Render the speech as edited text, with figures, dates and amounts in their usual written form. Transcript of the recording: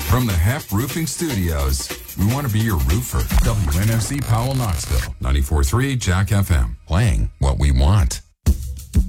From the Hep Roofing Studios, we want to be your roofer. WNFC Powell, Knoxville, 94.3 Jack FM. Playing what we want.